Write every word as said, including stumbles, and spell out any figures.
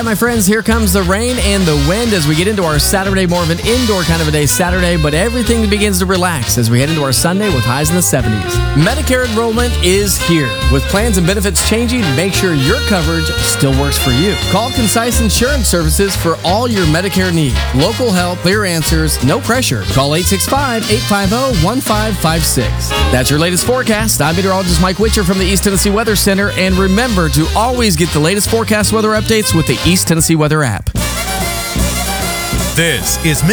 my friends, here comes the rain and the wind as we get into our Saturday, more of an indoor kind of a day Saturday, but everything begins to relax as we head into our Sunday with highs in the seventies. Medicare enrollment is here. With plans and benefits changing, make sure your coverage still works for you. Call Concise Insurance Services for all your Medicare needs. Local help, clear answers, no pressure. Call eight six five, eight five zero, one five five six. That's your latest forecast. I'm meteorologist Mike Witcher from the East Tennessee Weather Center, and remember to always get the latest forecast weather updates with the East Tennessee Weather app. This is